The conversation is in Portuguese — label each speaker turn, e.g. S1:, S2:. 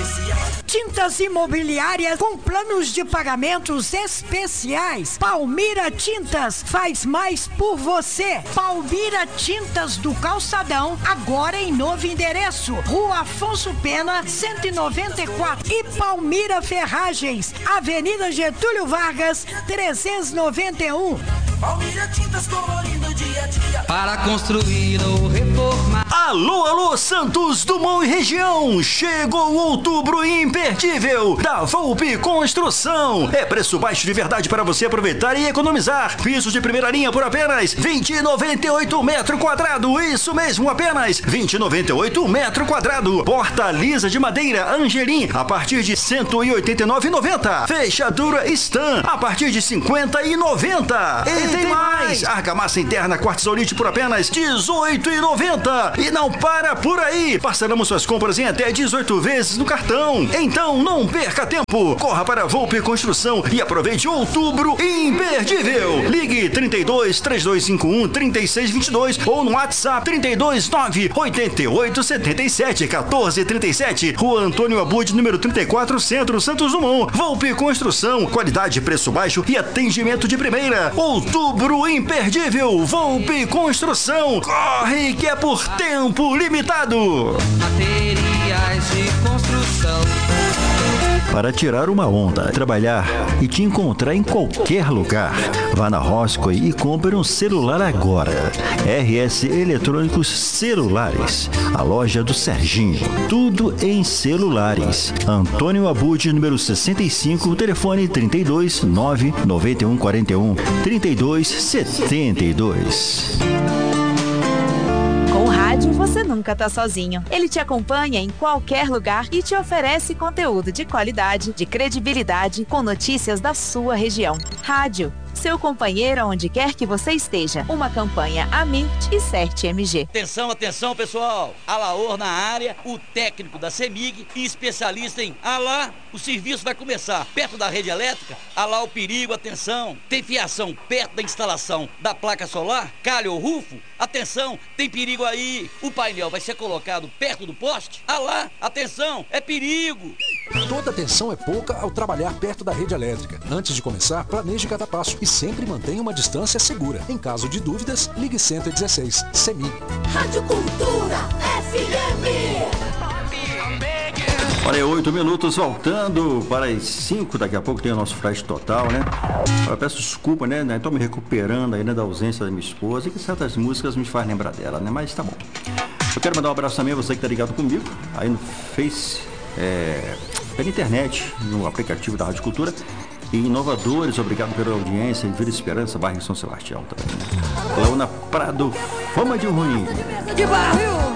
S1: Tintas imobiliárias com planos de pagamentos especiais. Palmira Tintas faz mais por você. Palmira Tintas do Calçadão, agora em novo endereço. Rua Afonso Pena, 194. E Palmira Ferragens, Avenida Getúlio Vargas, 391.
S2: Palmira Tintas, colorindo dia a dia.
S3: Para construir ou reformar.
S4: Alô, alô, Santos Dumont e região. Chegou o outubro imperdível da Volpe Construção. É preço baixo de verdade para você aproveitar e economizar. Pisos de primeira linha por apenas R$20,98 metro quadrado. Isso mesmo, apenas R$20,98 metro quadrado. Porta lisa de madeira Angelim a partir de R$189,90. Fechadura Stan a partir de R$50,90. E tem mais! Argamassa interna quartzolite por apenas R$18,90. E não para por aí! Parcelamos suas compras em até 18 vezes no cartão. Então não perca tempo! Corra para a Volpe Construção e aproveite outubro imperdível! Ligue 32 3251 3622 ou no WhatsApp 329 8877 1437. Rua Antônio Abud, número 34, Centro, Santos Dumont. Volpe Construção, qualidade, preço baixo e atendimento de primeira. Outubro imperdível, Volpe Construção. Corre que é por tempo limitado.
S3: Materiais de construção.
S4: Para tirar uma onda, trabalhar e te encontrar em qualquer lugar. Vá na Roscoe e compre um celular agora. RS Eletrônicos Celulares, a loja do Serginho. Tudo em celulares. Antônio Abud, número 65, telefone 32 991 41 32 72.
S5: Com o rádio, você nunca tá sozinho. Ele te acompanha em qualquer lugar e te oferece conteúdo de qualidade, de credibilidade, com notícias da sua região. Rádio, seu companheiro onde quer que você esteja. Uma campanha Amit e CERT-MG.
S6: Atenção, atenção, pessoal. Alaor na área, o técnico da CEMIG e especialista em Alá. O serviço vai começar perto da rede elétrica. Alá o perigo, atenção. Tem fiação perto da instalação da placa solar? Calha ou rufo? Atenção, tem perigo aí. O painel vai ser colocado perto do poste? Alá, atenção, é perigo.
S7: Toda atenção é pouca ao trabalhar perto da rede elétrica. Antes de começar, planeje cada passo e sempre mantenha uma distância segura. Em caso de dúvidas, ligue 116. CEMIG.
S2: Rádio Cultura FM.
S4: Olha, 8 minutos, voltando para as 5, daqui a pouco tem o nosso flash total, né? Eu peço desculpa, né? Estou me recuperando ainda da ausência da minha esposa e que certas músicas me fazem lembrar dela, né? Mas tá bom. Eu quero mandar um abraço também a você que está ligado comigo, aí no Face, pela internet, no aplicativo da Rádio Cultura. E inovadores, obrigado pela audiência em Vila Esperança, bairro São Sebastião também, né? Leona Prado, Fama de Ruim.